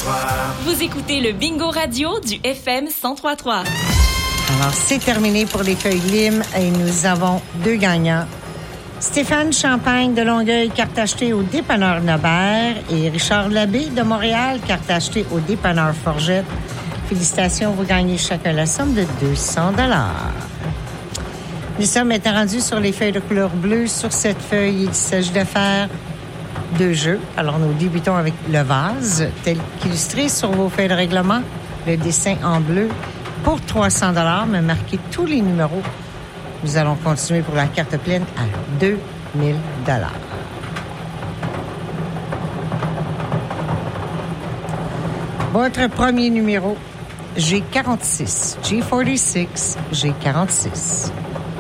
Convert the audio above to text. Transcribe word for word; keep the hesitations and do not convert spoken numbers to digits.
trois. Vous écoutez le Bingo Radio du F M cent trois trois. Alors, c'est terminé pour les feuilles Lim et nous avons deux gagnants. Stéphane Champagne de Longueuil, carte achetée au dépanneur Nobert, et Richard Labbé de Montréal, carte achetée au dépanneur Forgette. Félicitations, vous gagnez chacun la somme de deux cents dollars. Nous sommes maintenant rendus sur les feuilles de couleur bleue. Sur cette feuille, il s'agit de faire deux jeux. Alors, nous débutons avec le vase, tel qu'illustré sur vos feuilles de règlement. Le dessin en bleu pour trois cents dollars, mais marquez tous les numéros. Nous allons continuer pour la carte pleine à deux mille dollars. Votre premier numéro, G quarante-six. G quarante-six, G quarante-six.